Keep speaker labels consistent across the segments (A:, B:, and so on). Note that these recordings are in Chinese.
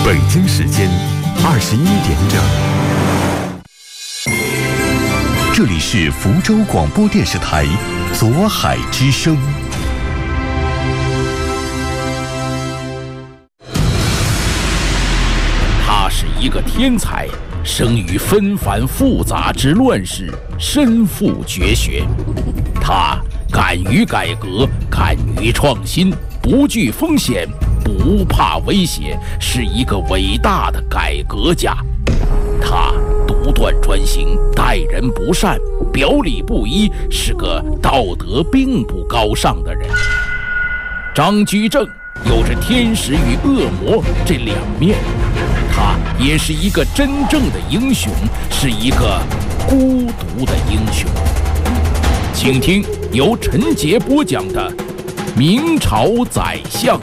A: 北京时间21点整，这里是福州广播电视台左海之声。
B: 他是一个天才，生于纷繁复杂之乱世，身负绝学。他敢于改革，敢于创新，不惧风险，不怕威胁，是一个伟大的改革家。他独断专行，待人不善，表里不一，是个道德并不高尚的人。张居正有着天使与恶魔这两面，他也是一个真正的英雄，是一个孤独的英雄。请听由陈杰播讲的《明朝宰相》。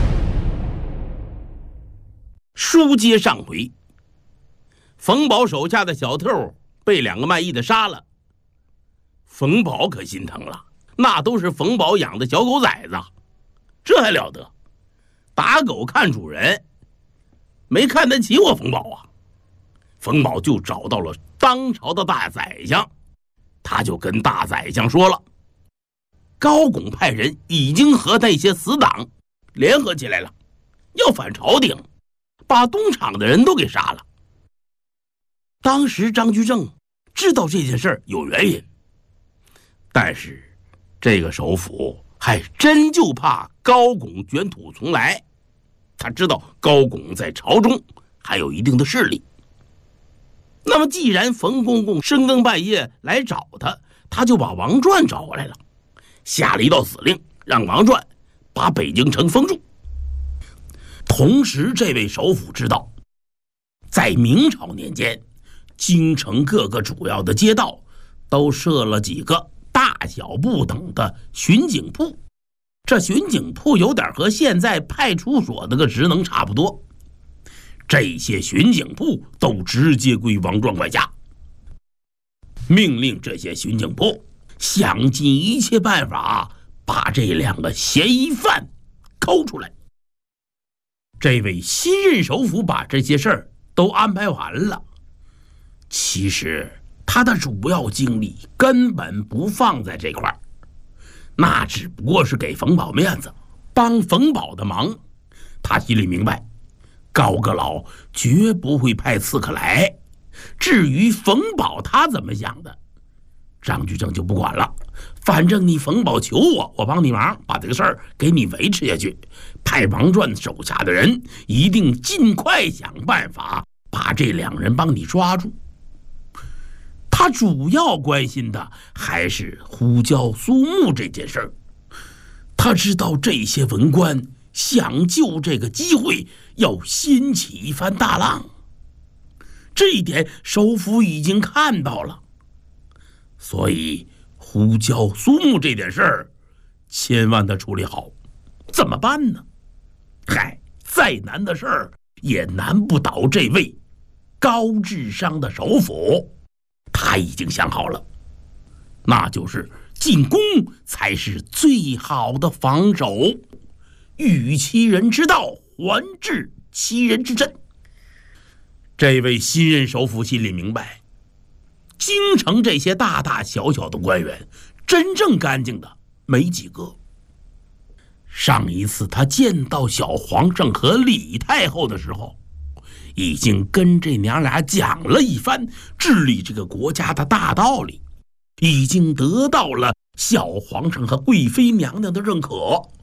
B: 书接上回，冯保手下的小偷被2个卖艺的杀了，冯保可心疼了，那都是冯保养的小狗崽子，这还了得？打狗看主人，没看得起我冯保啊！冯保就找到了当朝的大宰相，他就跟大宰相说了，高拱派人已经和那些死党联合起来了，要反朝廷，把东厂的人都给杀了。当时张居正知道这件事有原因，但是这个首辅还真就怕高拱卷土重来，他知道高拱在朝中还有一定的势力。那么既然冯公公深更半夜来找他，他就把王传找过来了，下了一道死令，让王传把北京城封住。同时这位首辅知道，在明朝年间，京城各个主要的街道都设了几个大小不等的巡警铺，这巡警铺有点和现在派出所那个职能差不多，这些巡警铺都直接归王传管辖，命令这些巡警铺想尽一切办法把这2个嫌疑犯抠出来。这位新任首辅把这些事儿都安排完了，其实他的主要精力根本不放在这块儿，那只不过是给冯保面子，帮冯保的忙。他心里明白，高阁老绝不会派刺客来，至于冯保他怎么想的，张居正就不管了。反正你冯保求我，我帮你忙，把这个事儿给你维持下去。派王传手下的人一定尽快想办法把这2人帮你抓住。他主要关心的还是呼叫苏木这件事儿。他知道这些文官想就这个机会要掀起一番大浪，这一点首辅已经看到了，所以呼叫苏木这点事儿千万得处理好。怎么办呢？嗨，再难的事儿也难不倒这位高智商的首辅。他已经想好了，那就是进攻才是最好的防守，欲欺人之道，还治欺人之身。这位新任首辅心里明白，京城这些大大小小的官员真正干净的没几个。上一次他见到小皇上和李太后的时候，已经跟这娘俩讲了一番治理这个国家的大道理，已经得到了小皇上和贵妃娘娘的认可。